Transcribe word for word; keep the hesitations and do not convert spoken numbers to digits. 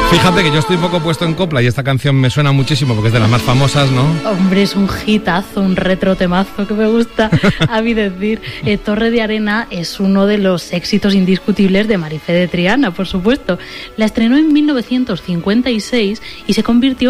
Fíjate que yo estoy poco puesto en copla y esta canción me suena muchísimo porque es de las más famosas, ¿no? Hombre, es un hitazo, un retro temazo que me gusta a mí decir. Eh, Torre de Arena es uno de los éxitos indiscutibles de Marifé de Triana, por supuesto. La estrenó en mil novecientos cincuenta y seis y se convirtió